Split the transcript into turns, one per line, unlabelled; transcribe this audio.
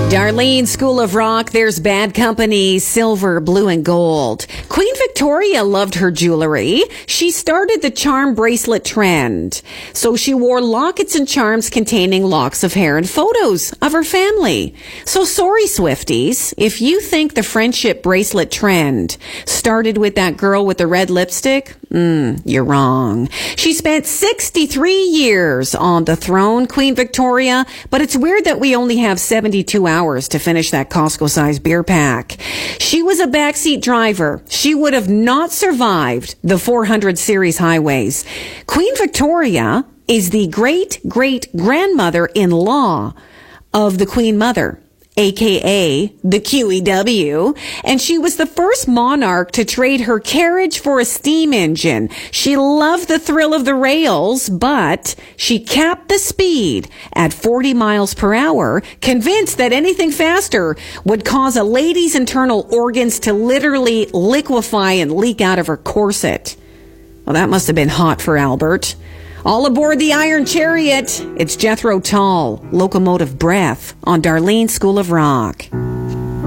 Darlene, School of Rock, there's Bad Company, silver, blue, and gold. Queen Victoria loved her jewelry. She started the charm bracelet trend. So she wore lockets and charms containing locks of hair and photos of her family. So sorry, Swifties, if you think the friendship bracelet trend started with that girl with the red lipstick, you're wrong. She spent 63 years on the throne, Queen Victoria, but it's weird that we only have 72 hours to finish that Costco-sized beer pack. She was a backseat driver. She would have not survived the 400 series highways. Queen Victoria is the great-great-grandmother-in-law of the Queen Mother, aka the QEW, and she was the first monarch to trade her carriage for a steam engine. She loved the thrill of the rails, but she capped the speed at 40 miles per hour, convinced that anything faster would cause a lady's internal organs to literally liquefy and leak out of her corset. Well, that must have been hot for Albert. All aboard the Iron Chariot. It's Jethro Tull, Locomotive Breath on Darlene, School of Rock.